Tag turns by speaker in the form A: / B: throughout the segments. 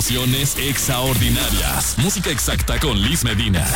A: emociones extraordinarias. Música exacta con Liz Medina.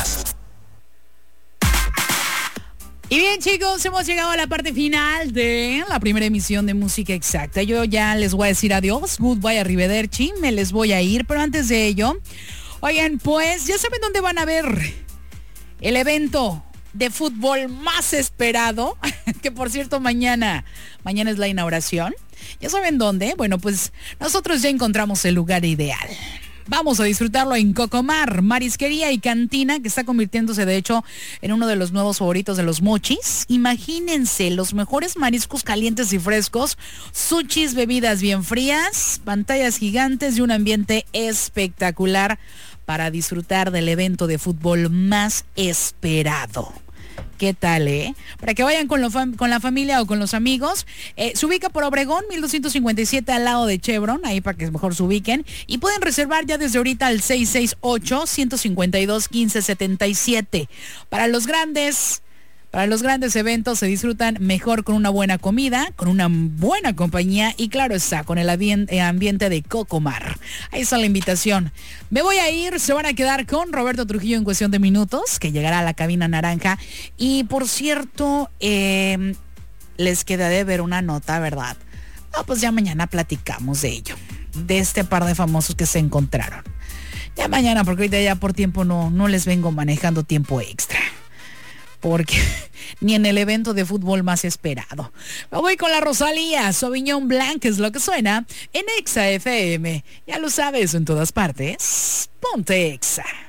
B: Y bien, chicos, hemos llegado a la parte final de la primera emisión de Música Exacta. Yo ya les voy a decir adiós, goodbye, arrivederci, me les voy a ir, pero antes de ello, oigan, pues ya saben dónde van a ver el evento de fútbol más esperado, que por cierto mañana es la inauguración. ¿Ya saben dónde? Bueno, pues nosotros ya encontramos el lugar ideal. Vamos a disfrutarlo en Cocomar, marisquería y cantina, que está convirtiéndose de hecho en uno de los nuevos favoritos de los mochis. Imagínense los mejores mariscos calientes y frescos, sushis, bebidas bien frías, pantallas gigantes y un ambiente espectacular para disfrutar del evento de fútbol más esperado. ¿Qué tal, Para que vayan con la familia o con los amigos. Se ubica por Obregón, 1257 al lado de Chevron, ahí para que mejor se ubiquen. Y pueden reservar ya desde ahorita al 668-152-1577. Para los grandes eventos se disfrutan mejor con una buena comida, con una buena compañía y claro está, con el ambiente de Cocomar. Ahí está la invitación. Me voy a ir, se van a quedar con Roberto Trujillo en cuestión de minutos, que llegará a la cabina naranja. Y por cierto, les queda de ver una nota, ¿verdad? No, pues ya mañana platicamos de ello, de este par de famosos que se encontraron. Ya mañana, porque ahorita ya por tiempo no les vengo manejando tiempo extra. Porque ni en el evento de fútbol más esperado. Me voy con la Rosalía, Sauvignon Blanc, es lo que suena en Exa FM. Ya lo sabes, en todas partes. Ponte Exa.